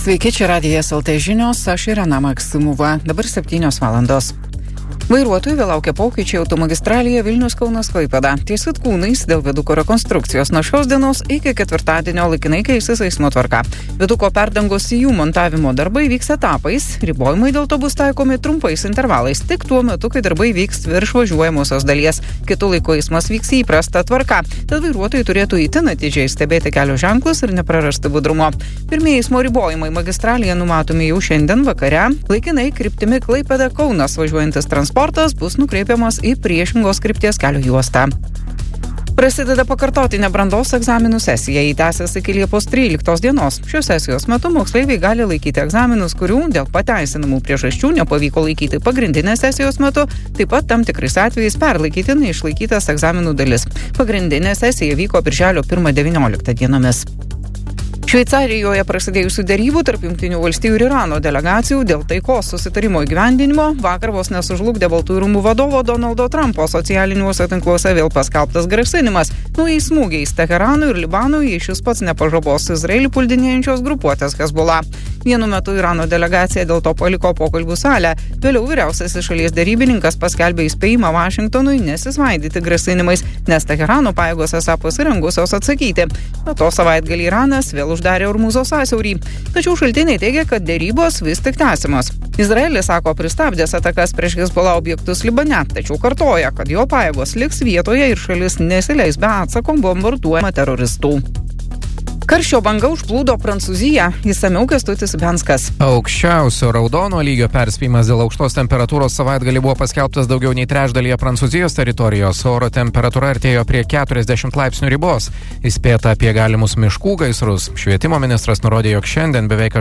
Sveiki, čia Radijas LT žinios, aš Irena Maksimova, dabar 7 valandos. Vairuotojų vėl laukia pokyčiai automagistralėje Vilnius-Kaunas-Klaipėda. Ties Vitkūnais dėl viaduko rekonstrukcijos nuo šios dienos iki ketvirtadienio laikinai keisis eismo tvarka. Viaduko perdangos į jų montavimo darbai vyks etapais, ribojimai dėl to bus taikomi trumpais intervalais, tik tuo metu, kai darbai vyks virš važiuojamosios dalies. Kitu laiku eismas vyks įprasta tvarka, tad vairuotojai turėtų itin atidžiai stebėti kelio ženklus ir neprarasti budrumo. Pirmieji eismo ribojimai magistralėje numatomi jau šiandien vakare. Laikinai kryptimi Klaipėda-Kaunas važiuojantis transportas bus nukreipiamas į priešingos krypties kelio juostą. Prasideda pakartotinė brandos egzaminų sesija, ji tęsiasi iki Liepos 13 dienos. Šios sesijos metu moksleiviai gali laikyti egzaminus, kurių dėl pateisinamų priežasčių nepavyko laikyti pagrindinės sesijos metu, taip pat tam tikrais atvejais perlaikyti neišlaikytas egzaminų dalis. Pagrindinė sesija vyko birželio 1-19 dienomis. Šveicarijoje prasidėjusių derybų tarp Jungtinių valstijų ir Irano delegacijų dėl taikos susitarimo įgyvendinimo vakar vos nesužlugdė Baltųjų rūmų vadovo Donaldo Trumpo socialiniuose tinkluose vėl paskelbtas grasinimas naujais smūgiais Teheranui ir Libanui, jei šis pats nepažabos Izraelį puldinėjančios grupuotės Hezbollah. Vienu metu Irano delegacija dėl to paliko pokalbių salę. Vėliau vyriausiasis šalies derybininkas paskelbė įspėjimą Vašingtonui nesisvaidyti grasinimais, nes Teherano pajėgos esą pasirengusios atsakyti. Nuo to savaitgalį Iranas vėl uždarė Ormuzo sąsiaurį. Tačiau šaltiniai teigia, kad derybos vis tik tęsiamos. Izraelis sako pristabdęs atakas prieš Hezbollah objektus Libane, tačiau kartoja, kad jo pajėgos liks vietoje ir šalis nesileis be atsako bombarduojama teroristų. Karščio banga užplūdo Prancūziją, išsamiau Kęstutis Benskas. Aukščiausio raudono lygio perspėjimas dėl aukštos temperatūros savaitgalį buvo paskelbtas daugiau nei trečdalyje Prancūzijos teritorijos. Oro temperatūra artėjo prie 40 laipsnių ribos. Įspėta apie galimus miškų gaisrus. Švietimo ministras nurodė, jog šiandien beveik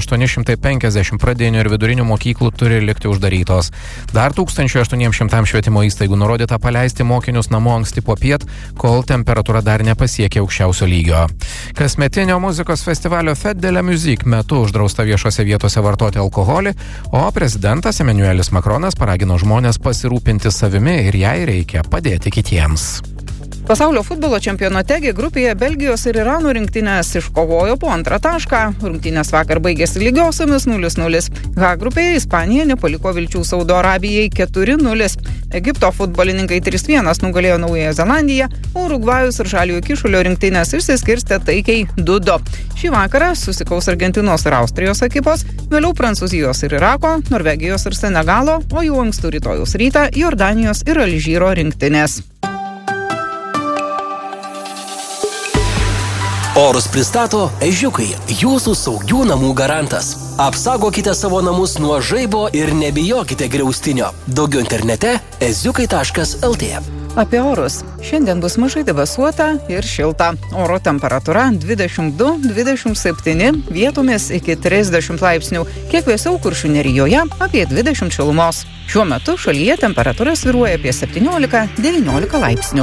850 pradinių ir vidurinių mokyklų turi likti uždarytos. Dar 1800 švietimo įstaigų nurodyta paleisti mokinius namo anksti popiet, kol temperatūra dar nepasiekė aukščiausio lygio. Kasmetinio muzikos festivalio Fête de la Musique metu uždrausta viešose vietose vartoti alkoholį, o prezidentas Emmanuelis Macronas paragino žmonės pasirūpinti savimi ir jei reikia padėti kitiems. Pasaulio futbolo čempionate G grupėje Belgijos ir Irano rinktinės iškovojo po antrą tašką. Rungtynės vakar baigėsi lygiosiomis 0-0. H grupėje Ispanija nepaliko vilčių Saudo Arabijai 4-0. Egipto futbolininkai 3-1 nugalėjo Naująją Zelandiją, o Urugvajus ir Žaliojo Kyšulio rinktinės išsiskirstė taikiai 2-2. Šį vakarą susikaus Argentinos ir Austrijos ekipos, vėliau Prancūzijos ir Irako, Norvegijos ir Senegalo, o jau ankstų rytojus rytą Jordanijos ir Alžyro rinktinės. Orus pristato Ežiukai, jūsų saugių namų garantas. Apsaugokite savo namus nuo žaibo ir nebijokite griaustinio. Daugiau internete eziukai.lt. Apie orus. Šiandien bus mažai debesuota ir šilta. Oro temperatūra 22-27, vietomis iki 30 laipsnių. Kiek vėsiau Kuršių nerijoje apie 20 šilumos. Šiuo metu šalyje temperatūra svyruoja apie 17-19 laipsnių.